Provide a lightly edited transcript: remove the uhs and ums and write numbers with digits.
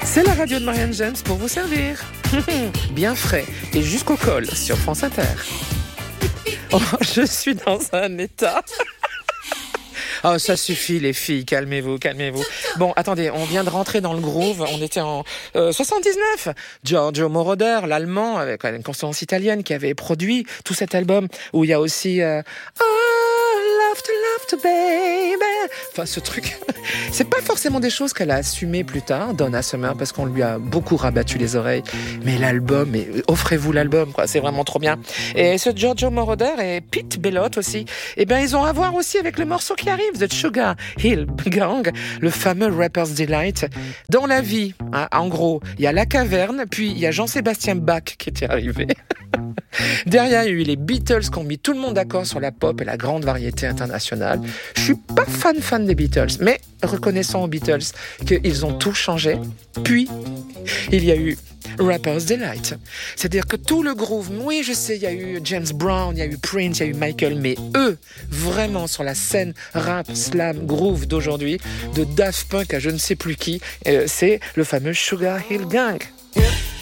C'est la radio de Marianne James pour vous servir. Bien frais et jusqu'au col sur France Inter. Oh, je suis dans un état. Oh, ça suffit les filles, calmez-vous. Bon, attendez, on vient de rentrer dans le groove, on était en 79. Giorgio Moroder, l'allemand, avec une consonance italienne, qui avait produit tout cet album, où il y a aussi Love to baby. Enfin, ce truc, c'est pas forcément des choses qu'elle a assumées plus tard, Donna Summer, parce qu'on lui a beaucoup rabattu les oreilles. Mais l'album, offrez-vous l'album, quoi, c'est vraiment trop bien. Et ce Giorgio Moroder et Pete Bellotte aussi, ils ont à voir aussi avec le morceau qui arrive, The Sugar Hill Gang, le fameux Rapper's Delight. Dans la vie, hein, en gros, il y a la caverne, puis il y a Jean-Sébastien Bach qui était arrivé. Derrière, il y a eu les Beatles qui ont mis tout le monde d'accord sur la pop et la grande variété internationale. Je suis pas fan des Beatles, mais reconnaissons aux Beatles qu'ils ont tout changé. Puis, il y a eu Rapper's Delight. C'est-à-dire que tout le groove, oui, je sais, il y a eu James Brown, il y a eu Prince, il y a eu Michael, mais eux, vraiment sur la scène rap, slam, groove d'aujourd'hui, de Daft Punk à je ne sais plus qui, c'est le fameux Sugar Hill Gang.